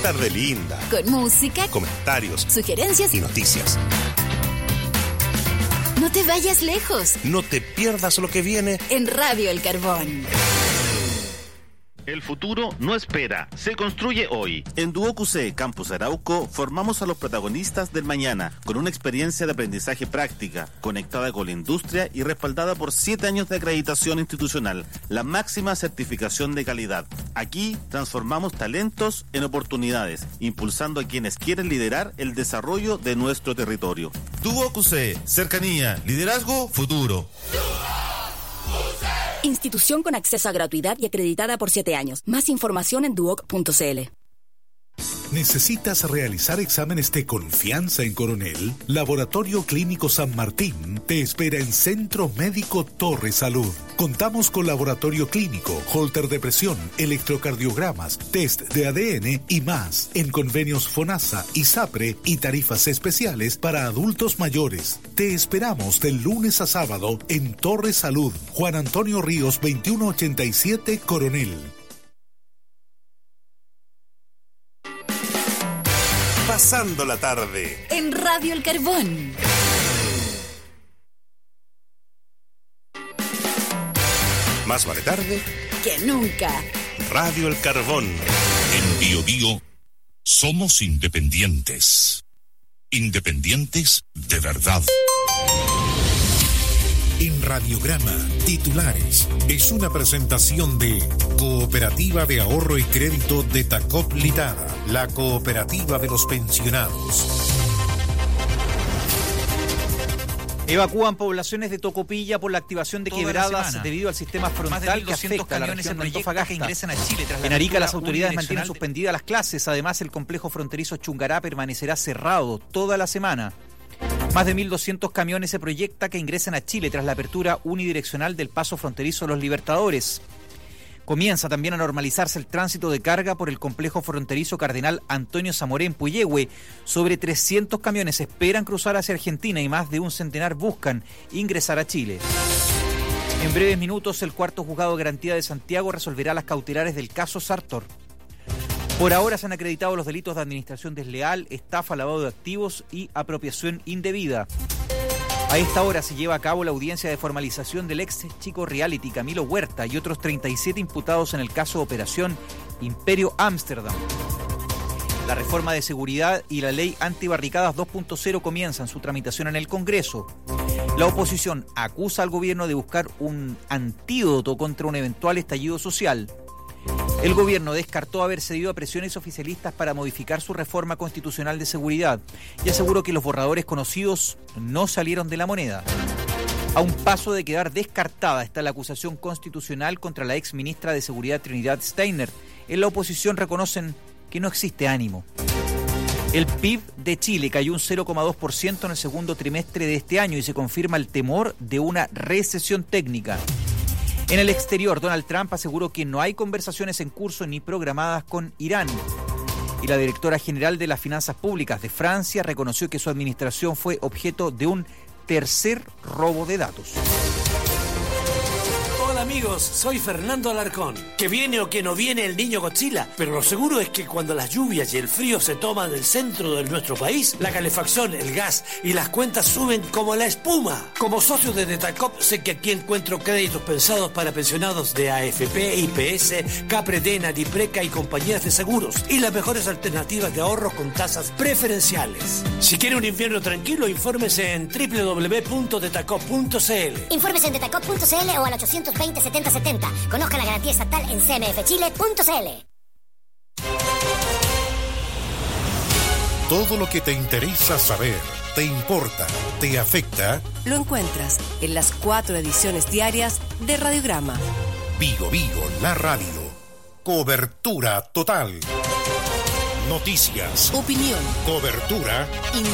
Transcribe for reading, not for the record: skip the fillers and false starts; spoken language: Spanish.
tarde linda. Con música, comentarios, sugerencias y noticias. No te vayas lejos. No te pierdas lo que viene en Radio El Carbón. El futuro no espera, se construye hoy. En Duoc Campus Arauco formamos a los protagonistas del mañana con una experiencia de aprendizaje práctica, conectada con la industria y respaldada por 7 años de acreditación institucional, la máxima certificación de calidad. Aquí transformamos talentos en oportunidades, impulsando a quienes quieren liderar el desarrollo de nuestro territorio. Duoc, cercanía, liderazgo, futuro. Institución con acceso a gratuidad y acreditada por 7 años. Más información en duoc.cl. ¿Necesitas realizar exámenes de confianza en Coronel? Laboratorio Clínico San Martín te espera en Centro Médico Torre Salud. Contamos con laboratorio clínico, holter de presión, electrocardiogramas, test de ADN y más. En convenios FONASA y SAPRE y tarifas especiales para adultos mayores. Te esperamos del lunes a sábado en Torre Salud. Juan Antonio Ríos 2187 Coronel. Pasando la tarde en Radio El Carbón. Más vale tarde que nunca. Radio El Carbón. En Bio Bio somos independientes. Independientes de verdad. En Radiograma, titulares, es una presentación de Cooperativa de Ahorro y Crédito de Tacop Litada, la cooperativa de los pensionados. Evacúan poblaciones de Tocopilla por la activación de quebradas debido al sistema frontal que afecta a la región de Antofagasta. En Arica las autoridades mantienen suspendidas las clases. Además, el complejo fronterizo Chungará permanecerá cerrado toda la semana. Más de 1.200 camiones se proyecta que ingresen a Chile tras la apertura unidireccional del paso fronterizo Los Libertadores. Comienza también a normalizarse el tránsito de carga por el complejo fronterizo Cardenal Antonio Zamoré en Puyehue. Sobre 300 camiones esperan cruzar hacia Argentina y más de un centenar buscan ingresar a Chile. En breves minutos, el cuarto juzgado de garantía de Santiago resolverá las cautelares del caso Sartor. Por ahora se han acreditado los delitos de administración desleal, estafa, lavado de activos y apropiación indebida. A esta hora se lleva a cabo la audiencia de formalización del ex chico reality Camilo Huerta y otros 37 imputados en el caso de Operación Imperio Ámsterdam. La reforma de seguridad y la ley antibarricadas 2.0 comienzan su tramitación en el Congreso. La oposición acusa al gobierno de buscar un antídoto contra un eventual estallido social. El gobierno descartó haber cedido a presiones oficialistas para modificar su reforma constitucional de seguridad y aseguró que los borradores conocidos no salieron de la moneda. A un paso de quedar descartada está la acusación constitucional contra la ex ministra de Seguridad Trinidad Steiner. En la oposición reconocen que no existe ánimo. El PIB de Chile cayó un 0,2% en el segundo trimestre de este año y se confirma el temor de una recesión técnica. En el exterior, Donald Trump aseguró que no hay conversaciones en curso ni programadas con Irán. Y la directora general de las Finanzas Públicas de Francia reconoció que su administración fue objeto de un tercer robo de datos. Hola amigos, soy Fernando Alarcón. Que viene o que no viene el niño Godzilla, pero lo seguro es que cuando las lluvias y el frío se toman el centro de nuestro país, la calefacción, el gas y las cuentas suben como la espuma. Como socio de Detacop sé que aquí encuentro créditos pensados para pensionados de AFP, IPS, Capredena, Dipreca y compañías de seguros y las mejores alternativas de ahorro con tasas preferenciales. Si quiere un invierno tranquilo, infórmese en www.detacop.cl. Infórmese en detacop.cl o al 820-7070. Conozca la garantía estatal en cmfchile.cl. Todo lo que te interesa saber, te importa, te afecta, lo encuentras en las 4 ediciones diarias de Radiograma. Bio Bio, la radio. Cobertura total. Noticias. Opinión. Cobertura.